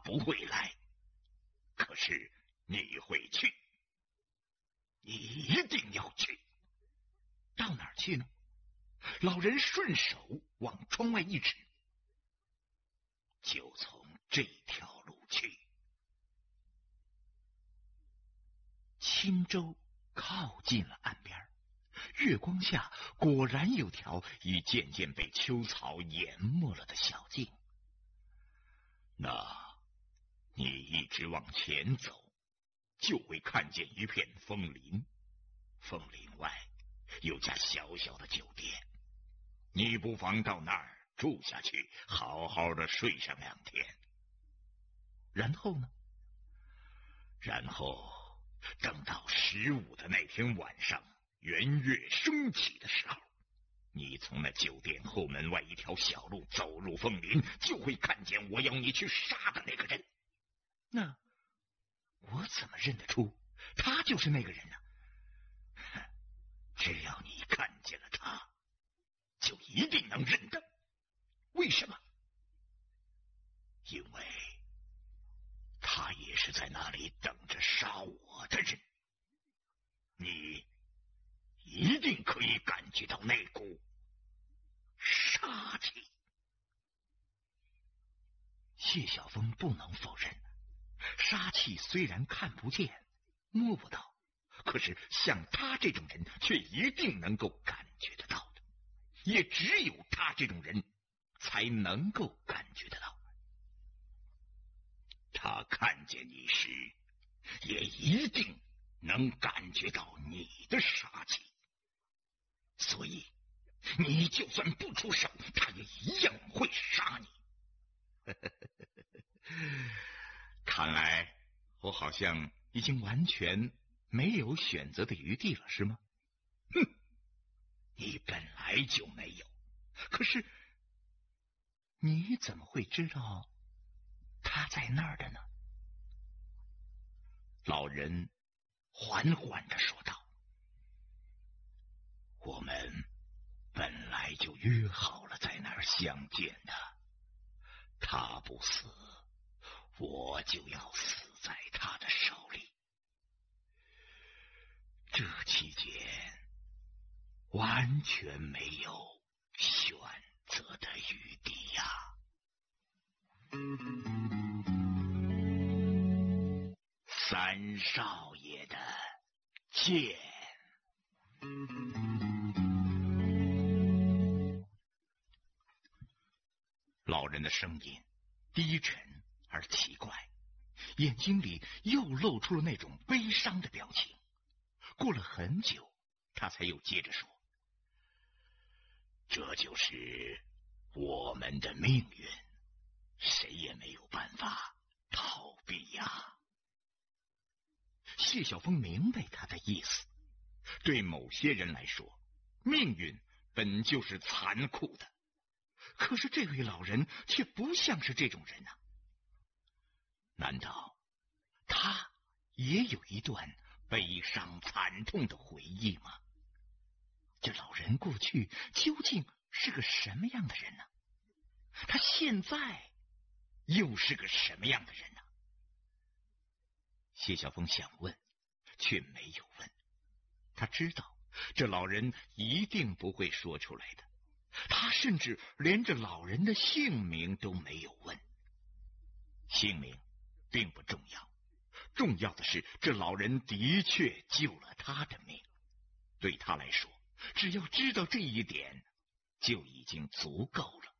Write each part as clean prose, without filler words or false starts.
不会来，可是你会去，你一定要去。 到哪儿去呢？老人顺手往窗外一指， 就从这条路去。 轻舟靠近了岸边，月光下果然有条已渐渐被秋草淹没了的小径。 那你一直往前走，就会看见一片枫林，枫林外有家小小的酒店，你不妨到那儿住下去，好好的睡上2天。 然后呢？ 然后等到15的那天晚上，圆月升起的时候，你从那酒店后门外一条小路走入枫林，就会看见我要你去杀的那个人。 那我怎么认得出他就是那个人呢？ 只要你看见了他，就一定能认得。 为什么？ 因为他也是在那里等着杀我的人。你一定可以感觉到那股杀气。 谢晓峰不能否认，杀气虽然看不见摸不到，可是像他这种人却一定能够感觉得到的，也只有他这种人才能够感觉得到。 他看见你时，也一定能感觉到你的杀气，所以你就算不出手，他也一样会杀你。 看来我好像已经完全没有选择的余地了，是吗？ 哼，你本来就没有。 可是你怎么会知道他在那儿的呢？ 老人缓缓地说道：我们本来就约好了在那儿相见的，他不死，我就要死在他的手里。这期间完全没有选择的余地呀。三少爷的剑。 老人的声音低沉而奇怪，眼睛里又露出了那种悲伤的表情。过了很久，他才又接着说： 这就是我们的命运，谁也没有办法逃避呀。 谢晓峰明白他的意思，对某些人来说，命运本就是残酷的，可是这位老人却不像是这种人啊。难道他也有一段悲伤惨痛的回忆吗？这老人过去究竟是个什么样的人呢？他现在又是个什么样的人呢？谢晓峰想问，却没有问。他知道这老人一定不会说出来的，他甚至连这老人的姓名都没有问。姓名并不重要，重要的是这老人的确救了他的命。对他来说，只要知道这一点就已经足够了。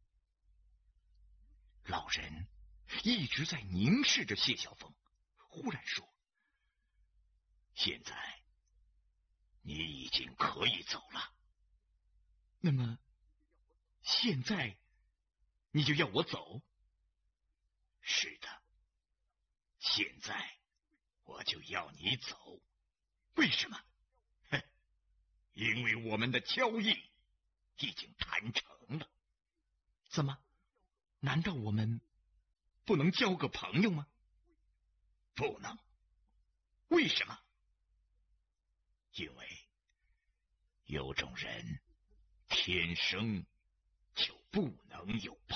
老人一直在凝视着谢晓峰，忽然说： 现在你已经可以走了。 那么现在你就要我走？ 是的，现在我就要你走。 为什么？ 因为我们的交易已经谈成了。 怎么？难道我们不能交个朋友吗？ 不能。 为什么？ 因为有种人天生就不能有朋友。